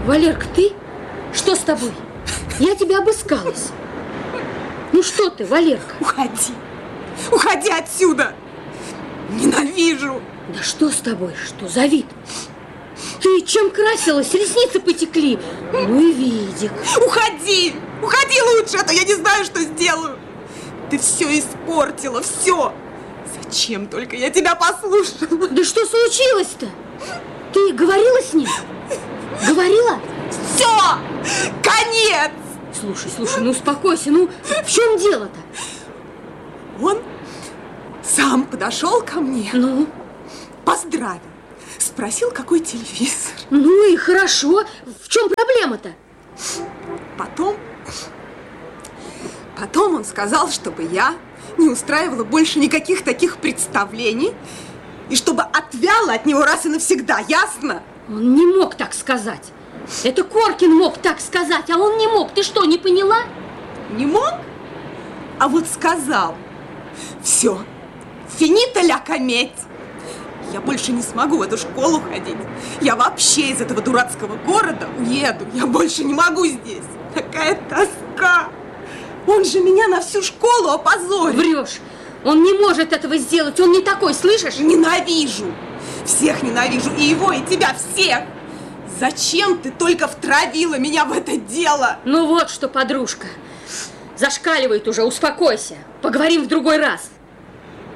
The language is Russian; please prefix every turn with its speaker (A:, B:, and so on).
A: Валерка, ты? Что с тобой? Я тебя обыскалась. Ну что ты, Валерка?
B: Уходи. Уходи отсюда. Ненавижу.
A: Да что с тобой? Что за вид? Ты чем красилась? Ресницы потекли. Ну и видик.
B: Уходи. Уходи лучше, а то я не знаю, что сделаю. Ты все испортила, все. Зачем только я тебя послушала?
A: Да что случилось-то? Ты говорила с ним? Говорила?
B: Все! Конец!
A: Слушай, ну успокойся. Ну, в чем дело-то?
B: Он сам подошел ко мне.
A: Ну?
B: Поздравил. Спросил, какой телевизор.
A: Ну и хорошо. В чем проблема-то?
B: Потом он сказал, чтобы я не устраивала больше никаких таких представлений и чтобы отвяла от него раз и навсегда, ясно?
A: Он не мог так сказать. Это Коркин мог так сказать, а он не мог. Ты что, не поняла?
B: Не мог? А вот сказал. Все, финита ля кометь. Я больше не смогу в эту школу ходить. Я вообще из этого дурацкого города уеду. Я больше не могу здесь. Такая тоска. Он же меня на всю школу опозорил.
A: Врешь. Он не может этого сделать. Он не такой, слышишь?
B: Ненавижу. Всех ненавижу. И его, и тебя, всех. Зачем ты только втравила меня в это дело?
A: Ну вот что, подружка. Зашкаливает уже, успокойся. Поговорим в другой раз.